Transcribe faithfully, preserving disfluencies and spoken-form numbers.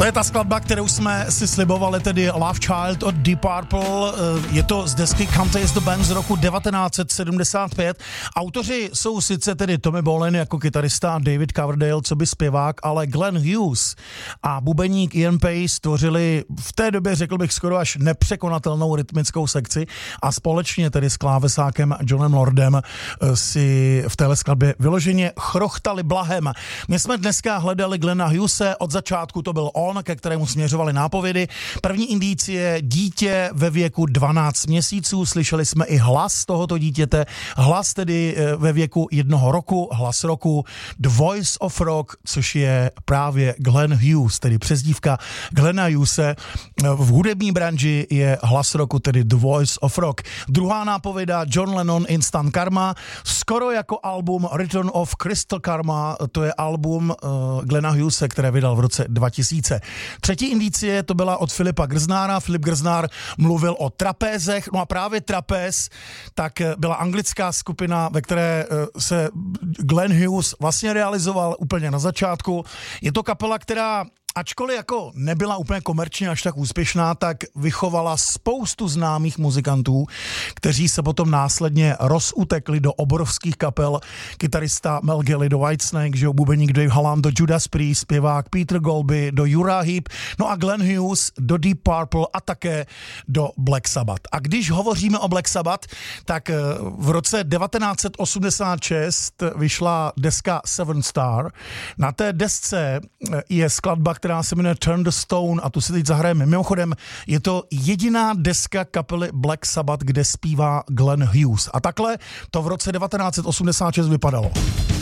To je ta skladba, kterou jsme si slibovali, tedy Love Child od Deep Purple. Je to z desky Count the Band z roku devatenáct set sedmdesát pět. Autoři jsou sice tedy Tommy Bolin jako kytarista a David Coverdale co by zpěvák, ale Glenn Hughes a bubeník Ian Pace stvořili v té době, řekl bych, skoro až nepřekonatelnou rytmickou sekci a společně tedy s klávesákem Johnem Lordem si v téhle skladbě vyloženě chrochtali blahem. My jsme dneska hledali Glenna Hughese, od začátku to byl on, ke kterému směřovaly nápovědy. První indicie dítě ve věku dvanáct měsíců, slyšeli jsme i hlas tohoto dítěte, hlas tedy ve věku jednoho roku, hlas roku The Voice of Rock, což je právě Glenn Hughes, tedy přezdívka Glenna Hughese. V hudební branži je hlas roku tedy The Voice of Rock. Druhá nápověda John Lennon Instant Karma, skoro jako album Return of Crystal Karma, to je album uh, Glenna Hughese, které vydal v roce dva tisíce. Třetí indicie to byla od Filipa Grznára. Filip Grznár mluvil o trapézech, no a právě trapéz, tak byla anglická skupina, ve které se Glenn Hughes vlastně realizoval úplně na začátku. Je to kapela, která ačkoliv jako nebyla úplně komerčně až tak úspěšná, tak vychovala spoustu známých muzikantů, kteří se potom následně rozutekli do obrovských kapel. Kytarista Mel Galley do Whitesnake, že jo, bubeník Dave Hallam do Judas Priest, zpěvák Peter Golby do Uriah Heep, no a Glenn Hughes do Deep Purple a také do Black Sabbath. A když hovoříme o Black Sabbath, tak v roce devatenáct set osmdesát šest vyšla deska Seven Star. Na té desce je skladba, která se jmenuje Turn the Stone a tu si teď zahrajeme. Mimochodem, je to jediná deska kapely Black Sabbath, kde zpívá Glenn Hughes. A takhle to v roce devatenáct set osmdesát šest vypadalo.